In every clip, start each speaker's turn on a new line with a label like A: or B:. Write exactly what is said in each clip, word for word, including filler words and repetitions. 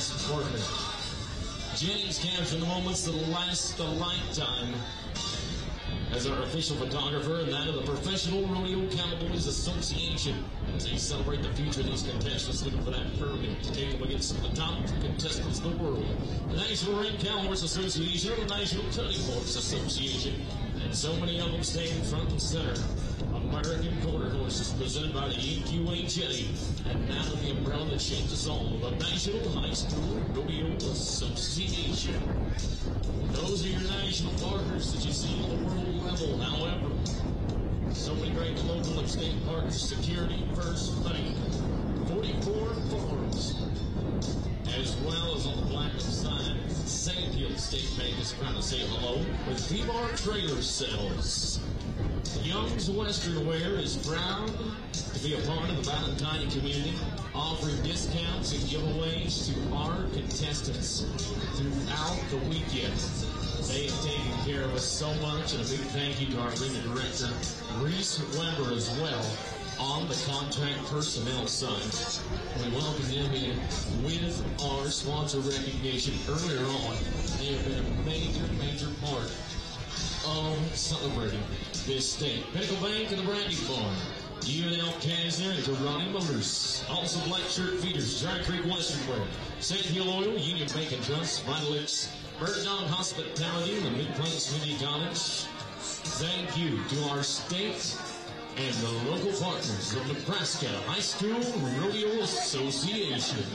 A: past partner. James captured the moments that last a lifetime as our official photographer and that of the Professional Rodeo Cowboys Association as they celebrate the future of these contestants looking for that permit to take them against some of the top contestants in the world. The National Ring Cowhorse Association and the National Cutting Horse Association, and so many of them staying front and center. American Quarter Horses presented by the E Q H A, and now the umbrella that shapes us all, the National High School Rodeo Association. Those are your national partners that you see on the world level. However, so many great local and state partners: Security First Bank, forty-four Farms, as well as on the platinum side, Sandhill State Bank is trying to say hello with V-Bar Trailer Sales. Young's Western Wear is proud to be a part of the Valentine community, offering discounts and giveaways to our contestants throughout the weekend. They have taken care of us so much, and a big thank you to our arena director, Reese Weber, as well, on the contract personnel side. We welcome them in with our sponsor recognition earlier on. They have been a major, major part of celebrating this state. Pinnacle Bank and the Brandy Barn, U N L Kazner and Ronnie Mullers. Also Black Shirt Feeders, Giant Creek Western Wear, Sandhill Oil, Union Bank and Trust, Vitalix, Bird Dog Hospitality, and the Mid-Plains Community College. Thank you to our state and the local partners of Nebraska High School Rodeo Association.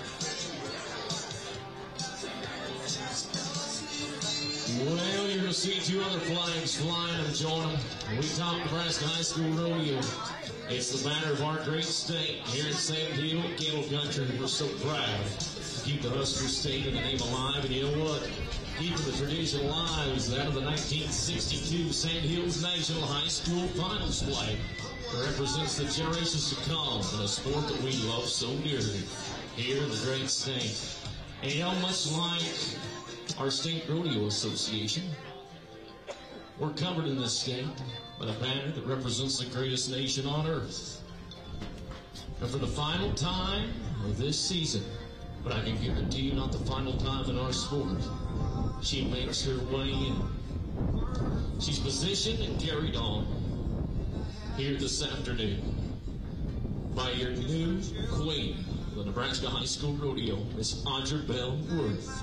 A: Well, you're going to see two other flags flying and join them. We talk Nebraska High School Rodeo. It's the banner of our great state here in Sandhill, Cattle Country. We're so proud to keep the Husker State and the name alive. And you know what? Keeping the tradition alive is that of the nineteen sixty-two Sandhills National High School Finals flag. It represents the generations to come in a sport that we love so dearly here in the great state. And you know, much like our State Rodeo Association, we're covered in this state by the banner that represents the greatest nation on earth. And for the final time of this season, but I can guarantee you not the final time in our sport, she makes her way in. She's positioned and carried on here this afternoon by your new queen of the Nebraska High School Rodeo, Miss Audra Bell Worth.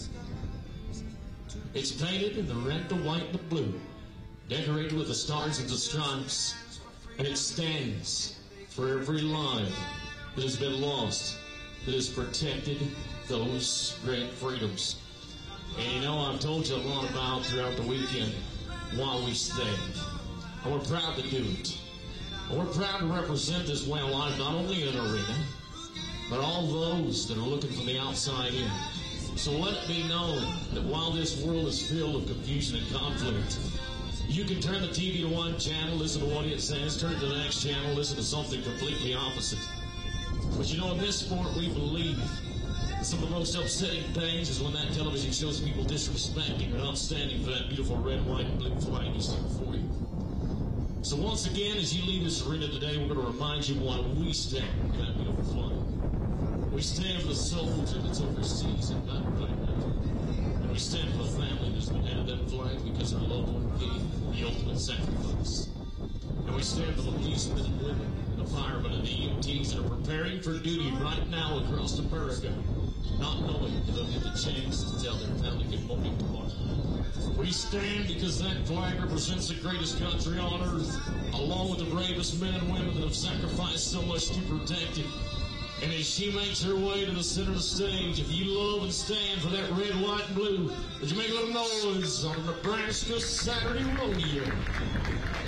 A: It's painted in the red, the white, and the blue, decorated with the stars and the stripes, and it stands for every life that has been lost, that has protected those great freedoms. And you know, I've told you a lot about throughout the weekend why we stand. And we're proud to do it. And we're proud to represent this way of life, not only in an arena, but all those that are looking from the outside in. So let it be known that while this world is filled with confusion and conflict, you can turn the T V to one channel, listen to what it says, turn it to the next channel, listen to something completely opposite. But you know, in this sport, we believe that some of the most upsetting things is when that television shows people disrespecting or not standing for that beautiful red, white, and blue flag you see before you. So once again, as you leave this arena today, we're going to remind you why we stand for that beautiful flag. We stand for the soldier that's overseas and not right now. And we stand for the family that's been handed that flag because their loved one gave the ultimate sacrifice. And we stand for the policemen and women, and the firemen and the E M Ts that are preparing for duty right now across America, not knowing if they'll get the chance to tell their family good morning tomorrow. We stand because that flag represents the greatest country on earth, along with the bravest men and women that have sacrificed so much to protect it. And as she makes her way to the center of the stage, if you love and stand for that red, white, and blue, would you make a little noise on the Nebraska Saturday Rodeo?